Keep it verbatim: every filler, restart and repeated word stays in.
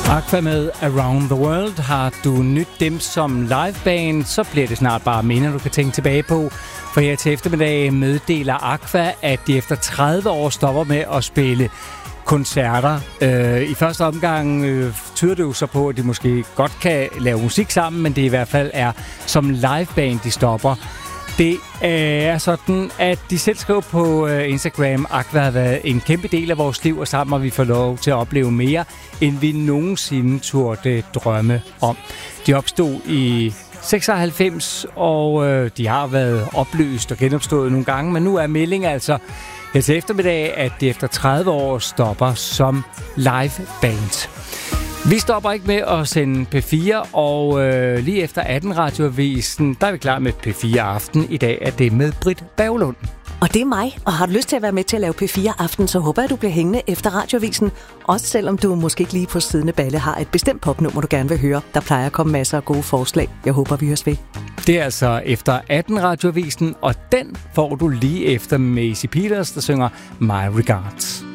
Aqua med Around the World. Har du nyt dem som liveband, så bliver det snart bare minder, du kan tænke tilbage på. For her til eftermiddag meddeler Aqua, at de efter tredive år stopper med at spille koncerter. Øh, I første omgang øh, tyder det jo så på, at de måske godt kan lave musik sammen, men det i hvert fald er som liveband, de stopper. Det er sådan, at de selv skrev på Instagram, Aqua har været en kæmpe del af vores liv, og sammen har vi fået lov til at opleve mere, end vi nogensinde turde drømme om. De opstod i seksoghalvfems, og øh, de har været opløst og genopstået nogle gange, men nu er meldingen altså her til eftermiddag, at de efter tredive år stopper som liveband. Vi stopper ikke med at sende P fire, og øh, lige efter atten Radioavisen, der er vi klar med P fire Aften. I dag er det med Britt Berglund. Og det er mig, og har du lyst til at være med til at lave P fire Aften, så håber jeg, du bliver hængende efter Radioavisen. Også selvom du måske ikke lige på siden af balle har et bestemt popnummer, du gerne vil høre. Der plejer at komme masser af gode forslag. Jeg håber, vi høres ved. Det er altså efter atten Radioavisen, og den får du lige efter Macy Peters, der synger My Regards.